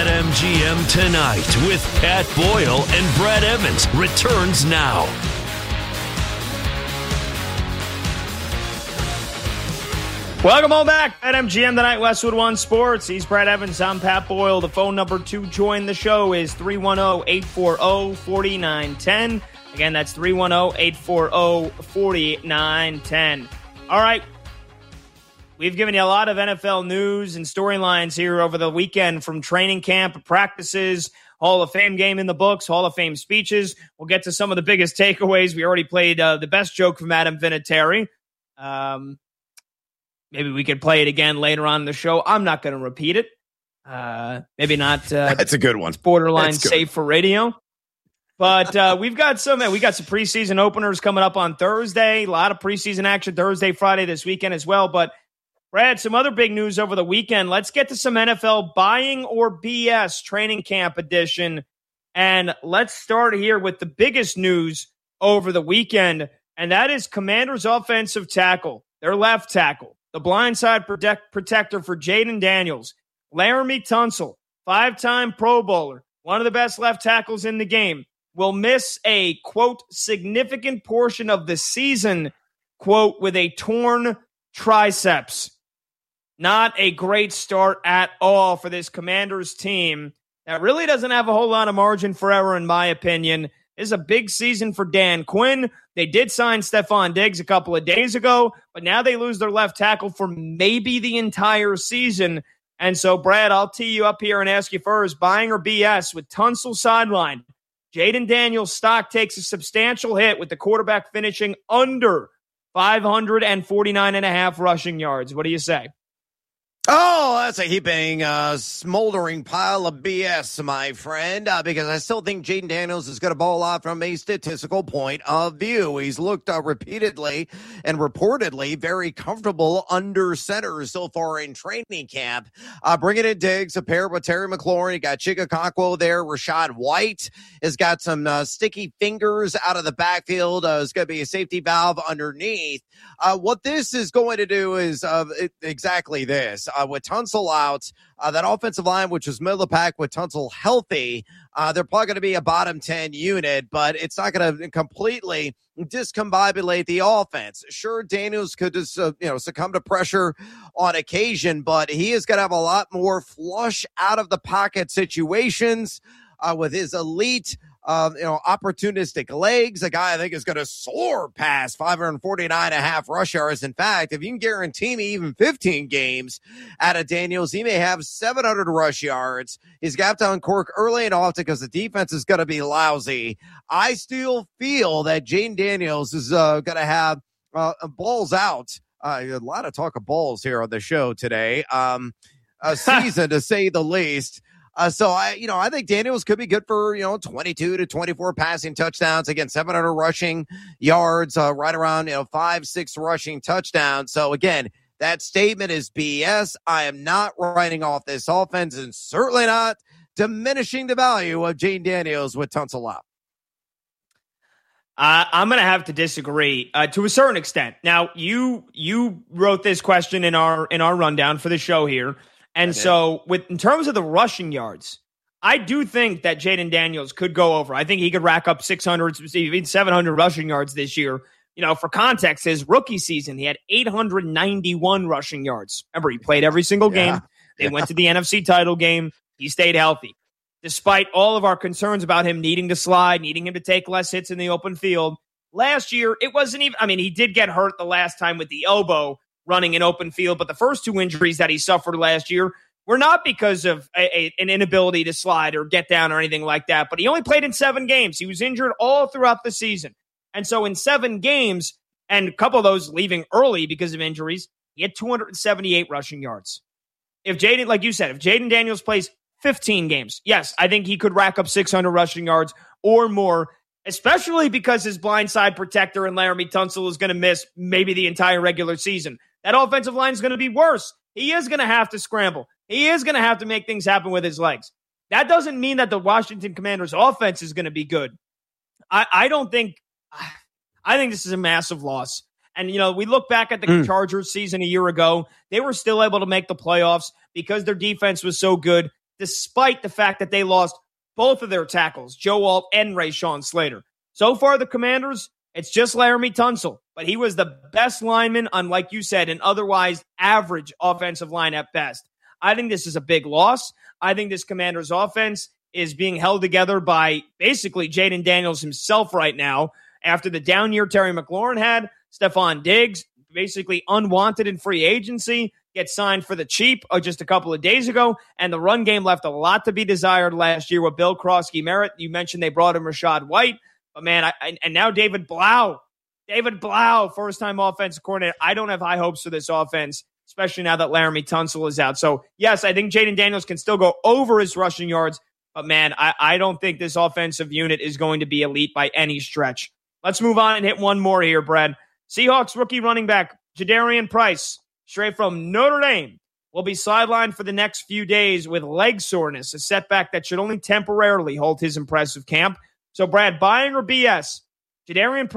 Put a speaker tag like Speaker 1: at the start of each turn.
Speaker 1: BetMGM Tonight with Pat Boyle and Brad Evans returns now.
Speaker 2: Welcome on back. BetMGM Tonight, Westwood One Sports. He's Brad Evans. I'm Pat Boyle. The phone number to join the show is 310-840-4910. Again, that's 310-840-4910. All right. We've given you a lot of NFL news and storylines here over the weekend, from training camp, practices, Hall of Fame game in the books, Hall of Fame speeches. We'll get to some of the biggest takeaways. We already played the best joke from Adam Vinatieri. Maybe we could play it again later on in the show. I'm not going to repeat it. Maybe not.
Speaker 3: That's a good one.
Speaker 2: It's borderline safe for radio. But we got some preseason openers coming up on Thursday. A lot of preseason action Thursday, Friday, this weekend as well. But Brad, some other big news over the weekend. Let's get to some NFL buying or BS training camp edition. And let's start here with the biggest news over the weekend, and that is Commanders' offensive tackle, their left tackle, the blindside protector for Jayden Daniels, Laremy Tunsil, 5-time Pro Bowler, one of the best left tackles in the game, will miss a, quote, significant portion of the season, quote, with a torn triceps. Not a great start at all for this Commanders team that really doesn't have a whole lot of margin for error, in my opinion. This is a big season for Dan Quinn. They did sign Stephon Diggs a couple of days ago, but now they lose their left tackle for maybe the entire season. And so, Brad, I'll tee you up here and ask you first, buying or BS with Tunsil sidelined. Jayden Daniels' stock takes a substantial hit with the quarterback finishing under 549.5 rushing yards. What do you say?
Speaker 3: Oh, that's a heaping, smoldering pile of BS, my friend, because I still think Jayden Daniels is going to ball out from a statistical point of view. He's looked repeatedly and reportedly very comfortable under center so far in training camp. Bringing in Diggs, a pair with Terry McLaurin. You got Chigakakwo there. Rashad White has got some sticky fingers out of the backfield. It's going to be a safety valve underneath. What this is going to do is exactly this. With Tunsil out, that offensive line, which was middle of the pack with Tunsil healthy, they're probably going to be a bottom 10 unit, but it's not going to completely discombobulate the offense. Sure, Daniels could just succumb to pressure on occasion, but he is going to have a lot more flush out of the pocket situations with his elite opportunistic legs. A guy I think is going to soar past 549.5 rush yards. In fact, if you can guarantee me even 15 games out of Daniels, he may have 700 rush yards. He's got to uncork early and often because the defense is going to be lousy. I still feel that Jayden Daniels is going to have balls out. A lot of talk of balls here on the show today. A season to say the least. So I think Daniels could be good for, 22 to 24 passing touchdowns, again, 700 rushing yards, right around, 5-6 rushing touchdowns. So again, that statement is BS. I am not writing off this offense and certainly not diminishing the value of Jayden Daniels with Tunsil out.
Speaker 2: I'm going to have to disagree to a certain extent. Now, you wrote this question in our rundown for the show here. And so in terms of the rushing yards, I do think that Jayden Daniels could go over. I think he could rack up 600, even 700 rushing yards this year. For context, his rookie season, he had 891 rushing yards. Remember, he played every single game. They went to the NFC title game. He stayed healthy. Despite all of our concerns about him needing to slide, needing him to take less hits in the open field, last year, it wasn't even, he did get hurt the last time with the elbow running an open field, but the first two injuries that he suffered last year were not because of an inability to slide or get down or anything like that, but he only played in 7 games. He was injured all throughout the season. And so in 7 games, and a couple of those leaving early because of injuries, he had 278 rushing yards. If Jayden Daniels plays 15 games, yes, I think he could rack up 600 rushing yards or more, especially because his blindside protector and Laremy Tunsil is going to miss maybe the entire regular season. That offensive line is going to be worse. He is going to have to scramble. He is going to have to make things happen with his legs. That doesn't mean that the Washington Commanders offense is going to be good. I think this is a massive loss. And, we look back at the Chargers season a year ago. They were still able to make the playoffs because their defense was so good, despite the fact that they lost both of their tackles, Joe Alt and Rashawn Slater. So far, the Commanders, it's just Laramie Tunsil, but he was the best lineman on, like you said, an otherwise average offensive line at best. I think this is a big loss. I think this Commanders offense is being held together by basically Jaden Daniels himself right now. After the down year Terry McLaurin had, Stephon Diggs, basically unwanted in free agency, gets signed for the cheap just a couple of days ago, and the run game left a lot to be desired last year with Bill Krosky Merritt. You mentioned they brought in Rashad White, but man, and now David Blau, first-time offensive coordinator. I don't have high hopes for this offense, especially now that Laramie Tunsil is out. So, yes, I think Jaden Daniels can still go over his rushing yards, but man, I don't think this offensive unit is going to be elite by any stretch. Let's move on and hit one more here, Brad. Seahawks rookie running back Jadarian Price, straight from Notre Dame, will be sidelined for the next few days with leg soreness, a setback that should only temporarily halt his impressive camp. So, Brad, buying or BS? Jadarian